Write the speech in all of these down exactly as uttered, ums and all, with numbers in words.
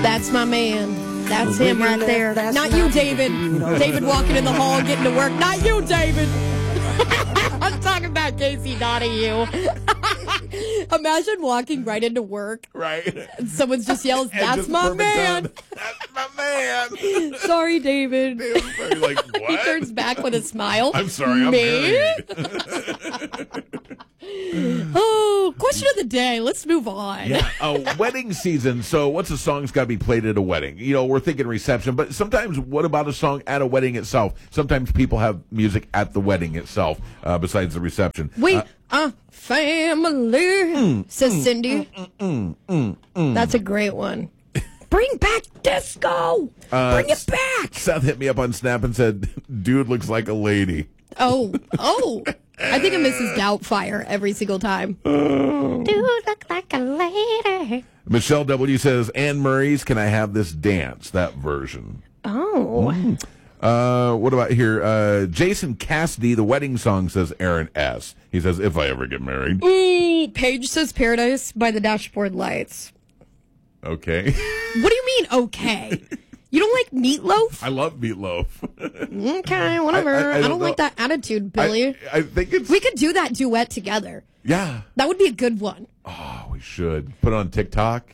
That's my man. That's him right there. Not you, David. David walking in the hall, getting to work. Not you, David. I'm talking about Casey Donahue. Imagine walking right into work. Right. And someone just yells, that's just my man. done. That's my man. Sorry, David. David's like, what? He turns back with a smile. I'm sorry, I'm Me? married. Oh, question of the day. Let's move on. Yeah, a wedding season. So what's a song's got to be played at a wedding? You know, we're thinking reception, but sometimes what about a song at a wedding itself? Sometimes people have music at the wedding itself uh, besides the reception. We uh, are family, mm, says mm, Cindy. Mm, mm, mm, mm. That's a great one. Bring back disco. Uh, Bring it back. Seth hit me up on Snap and said, dude looks like a lady. Oh, oh. I think of Missus Doubtfire every single time. Oh. Dude look like a lady. Michelle W. says, Anne Murray's Can I Have This Dance? That version. Oh. Mm. Uh, what about here? Uh, Jason Cassidy, the wedding song, says Aaron S. He says, if I ever get married. Mm, Paige says Paradise by the Dashboard Lights. Okay. What do you mean, okay? You don't like Meatloaf? I love Meatloaf. Okay, whatever. I, I, I, don't, I don't like that attitude, Billy. I, I think it's... We could do that duet together. Yeah. That would be a good one. Oh, we should. Put it on TikTok.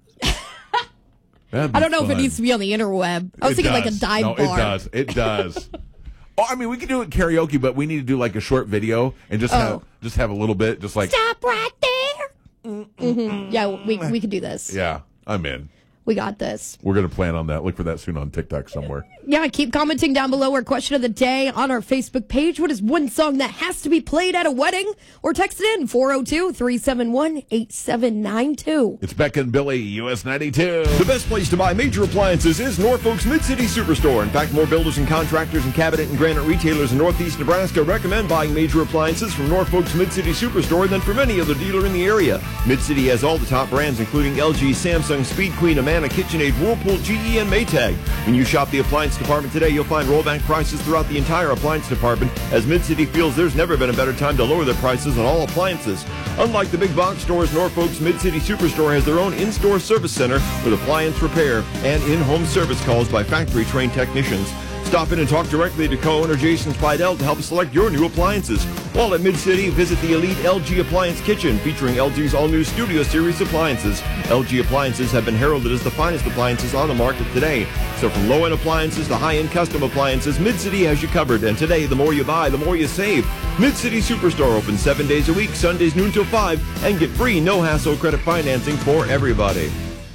I don't know fun. if it needs to be on the interweb. I was it thinking does. like a dive no, bar. It does. It does. Oh, I mean, we can do it karaoke, but we need to do like a short video and just oh. have just have a little bit, just like stop right there. Mm-hmm. Yeah, we we could do this. Yeah, I'm in. We got this. We're going to plan on that. Look for that soon on TikTok somewhere. Yeah, keep commenting down below our question of the day on our Facebook page. What is one song that has to be played at a wedding? Or text it in four oh two, three seven one, eight seven nine two. It's Becca and Billy, U S ninety-two. The best place to buy major appliances is Norfolk's Mid-City Superstore. In fact, more builders and contractors and cabinet and granite retailers in Northeast Nebraska recommend buying major appliances from Norfolk's Mid-City Superstore than from any other dealer in the area. Mid-City has all the top brands, including L G, Samsung, Speed Queen, Amana, KitchenAid, Whirlpool, G E, and Maytag. When you shop the appliance department today, you'll find rollback prices throughout the entire appliance department, as Mid-City feels there's never been a better time to lower their prices on all appliances. Unlike the big box stores, Norfolk's Mid-City Superstore has their own in-store service center with appliance repair and in-home service calls by factory-trained technicians. Stop in and talk directly to co-owner Jason Spidell to help select your new appliances. While at Mid-City, visit the elite L G Appliance Kitchen, featuring L G's all-new Studio Series appliances. L G appliances have been heralded as the finest appliances on the market today. So from low-end appliances to high-end custom appliances, Mid-City has you covered. And today, the more you buy, the more you save. Mid-City Superstore open seven days a week, Sundays noon till five, and get free no-hassle credit financing for everybody.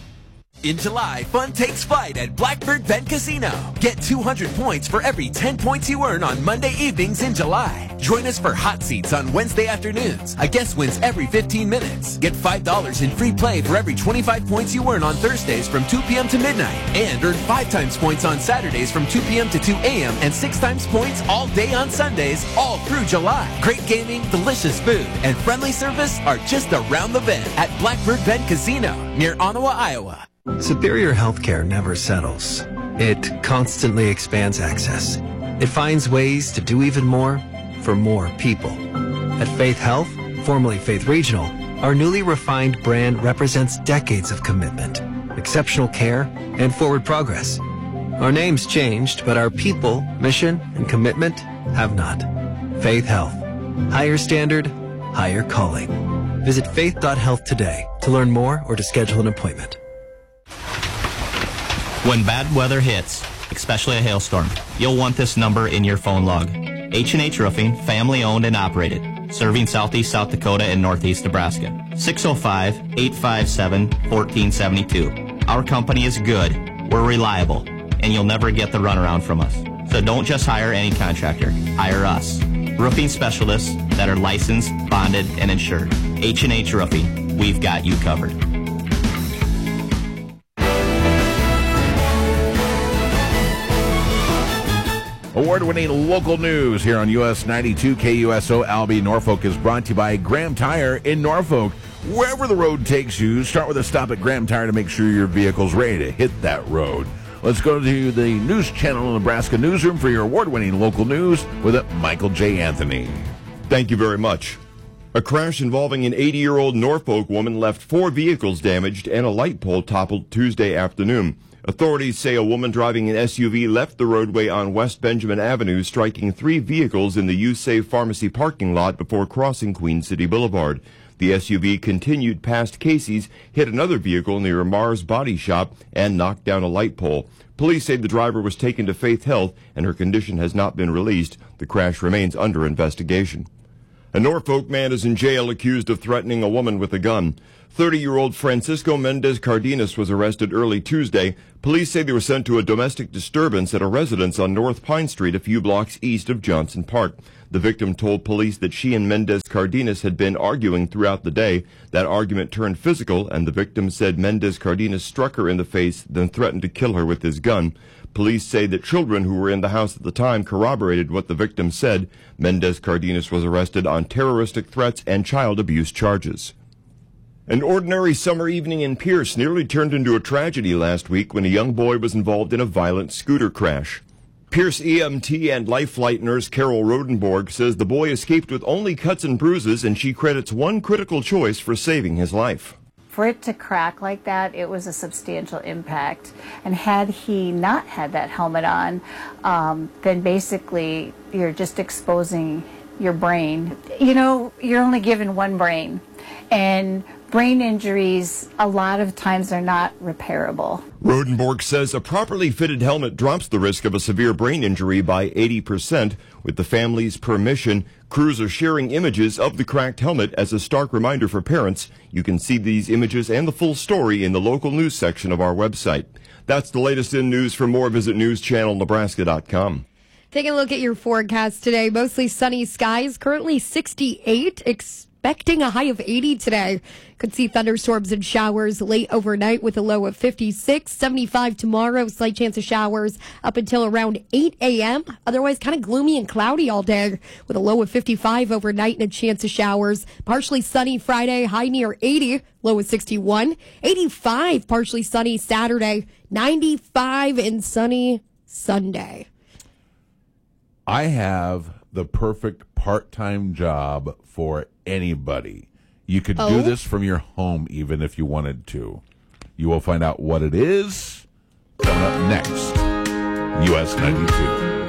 In July, fun takes flight at Blackbird Bend Casino. Get two hundred points for every ten points you earn on Monday evenings in July. Join us for hot seats on Wednesday afternoons. A guest wins every fifteen minutes. Get five dollars in free play for every twenty-five points you earn on Thursdays from two p.m. to midnight. And earn five times points on Saturdays from two p.m. to two a.m. and six times points all day on Sundays, all through July. Great gaming, delicious food, and friendly service are just around the bend at Blackbird Bend Casino near Ottawa, Iowa. Superior Healthcare never settles. It constantly expands access. It finds ways to do even more for more people. At Faith Health, formerly Faith Regional, our newly refined brand represents decades of commitment, exceptional care, and forward progress. Our name's changed, but our people, mission, and commitment have not. Faith Health. Higher standard, higher calling. Visit faith dot health today to learn more or to schedule an appointment. When bad weather hits, especially a hailstorm, you'll want this number in your phone log. H and H Roofing, family owned and operated, serving Southeast South Dakota and Northeast Nebraska. six oh five, eight five seven, one four seven two. Our company is good, we're reliable, and you'll never get the runaround from us. So don't just hire any contractor, hire us. Roofing specialists that are licensed, bonded, and insured. H and H Roofing, we've got you covered. Award-winning local news here on U S ninety-two K U S O Albee, Norfolk is brought to you by Graham Tire in Norfolk. Wherever the road takes you, start with a stop at Graham Tire to make sure your vehicle's ready to hit that road. Let's go to the News Channel Nebraska newsroom for your award-winning local news with Michael J. Anthony. Thank you very much. A crash involving an eighty-year-old Norfolk woman left four vehicles damaged and a light pole toppled Tuesday afternoon. Authorities say a woman driving an S U V left the roadway on West Benjamin Avenue, striking three vehicles in the U-Save Pharmacy parking lot before crossing Queen City Boulevard. The S U V continued past Casey's, hit another vehicle near Mars Body Shop, and knocked down a light pole. Police say the driver was taken to Faith Health and her condition has not been released. The crash remains under investigation. A Norfolk man is in jail accused of threatening a woman with a gun. thirty-year-old Francisco Mendez Cardenas was arrested early Tuesday. Police say they were sent to a domestic disturbance at a residence on North Pine Street a few blocks east of Johnson Park. The victim told police that she and Mendez Cardenas had been arguing throughout the day. That argument turned physical, and the victim said Mendez Cardenas struck her in the face, then threatened to kill her with his gun. Police say that children who were in the house at the time corroborated what the victim said. Mendez Cardenas was arrested on terroristic threats and child abuse charges. An ordinary summer evening in Pierce nearly turned into a tragedy last week when a young boy was involved in a violent scooter crash. Pierce E M T and Life Flight nurse Carol Rodenborg says the boy escaped with only cuts and bruises, and she credits one critical choice for saving his life. For it to crack like that, it was a substantial impact. And had he not had that helmet on, um, then basically you're just exposing your brain. You know, you're only given one brain. And brain injuries, a lot of times, are not repairable. Rodenborg says a properly fitted helmet drops the risk of a severe brain injury by eighty percent. With the family's permission, crews are sharing images of the cracked helmet as a stark reminder for parents. You can see these images and the full story in the local news section of our website. That's the latest in news. For more, visit news channel nebraska dot com. Taking a look at your forecast today, mostly sunny skies, currently sixty-eight, expecting a high of eighty today. Could see thunderstorms and showers late overnight with a low of fifty-six, seventy-five tomorrow, slight chance of showers up until around eight a.m. Otherwise, kind of gloomy and cloudy all day with a low of fifty-five overnight and a chance of showers. Partially sunny Friday, high near eighty, low of sixty-one. eighty-five, partially sunny Saturday, ninety-five and sunny Sunday. I have the perfect part-time job for anybody. You could Oh? do this from your home even if you wanted to. You will find out what it is coming up next. U S ninety-two.